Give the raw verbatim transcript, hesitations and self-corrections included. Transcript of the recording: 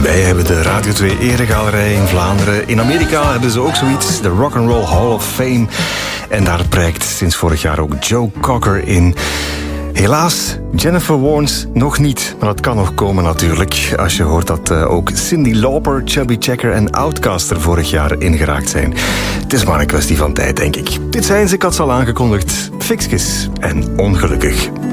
Wij hebben de Radio twee Eregalerij in Vlaanderen. In Amerika hebben ze ook zoiets, de Rock and Roll Hall of Fame. En daar prijkt sinds vorig jaar ook Joe Cocker in. Helaas, Jennifer Warnes nog niet. Maar dat kan nog komen natuurlijk. Als je hoort dat uh, ook Cyndi Lauper, Chubby Checker en Outkast er vorig jaar ingeraakt zijn. Het is maar een kwestie van tijd, denk ik. Dit zijn ze, ik had ze al aangekondigd. Fixkes en Ongelukkig.